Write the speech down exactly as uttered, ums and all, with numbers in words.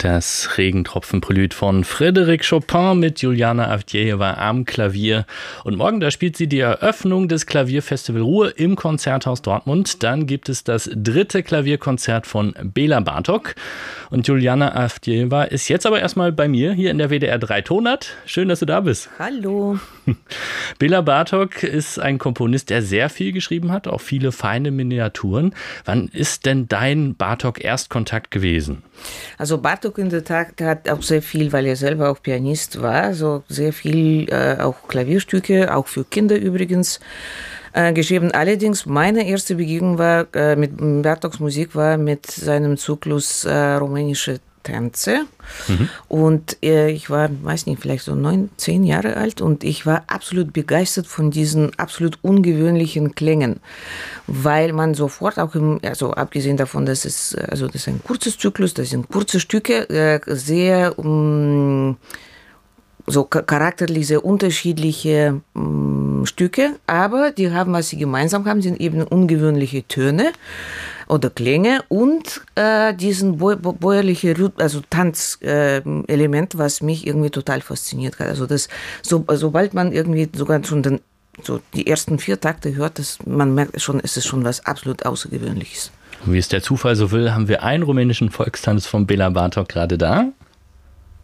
Das Regentropfen-Prälud von Frédéric Chopin mit Juliana Avdjejewa am Klavier. Und morgen, da spielt sie die Eröffnung des Klavierfestival Ruhr im Konzerthaus Dortmund. Dann gibt es das dritte Klavierkonzert von Bela Bartok. Und Juliana Avdjejewa ist jetzt aber erstmal bei mir hier in der W D R drei Tonart. Schön, dass du da bist. Hallo. Bela Bartok ist ein Komponist, der sehr viel geschrieben hat, auch viele feine Miniaturen. Wann ist denn dein Bartok-Erstkontakt gewesen? Also Bartok in der Tat hat auch sehr viel, weil er selber auch Pianist war, so sehr viel äh, auch Klavierstücke, auch für Kinder übrigens, äh, geschrieben. Allerdings meine erste Begegnung war äh, mit Bartoks Musik war mit seinem Zyklus äh, rumänische Tänze. Mhm. Und äh, ich war, weiß nicht, vielleicht so neun, zehn Jahre alt und ich war absolut begeistert von diesen absolut ungewöhnlichen Klängen, weil man sofort auch, im, also abgesehen davon, dass es, also das ist ein kurzes Zyklus, das sind kurze Stücke, äh, sehr um, so charakterlich sehr unterschiedliche um, Stücke, aber die haben, was sie gemeinsam haben, sind eben ungewöhnliche Töne oder Klänge und äh, diesen bäuerliche, also Tanzelement, äh, was mich irgendwie total fasziniert hat. Also das, so, sobald man irgendwie sogar schon den, so die ersten vier Takte hört, das, man merkt schon, es ist schon was absolut Außergewöhnliches. Und wie es der Zufall so will, haben wir einen rumänischen Volkstanz von Bela Bartok gerade da.